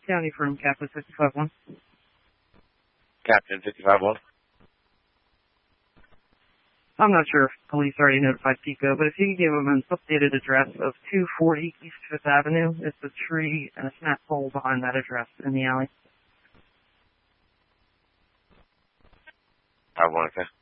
County from Captain 55-1. Captain 55-1. I'm not sure if police already notified Pico, but if you can give them an updated address of 240 East 5th Avenue, it's a tree and a snap pole behind that address in the alley. I want to.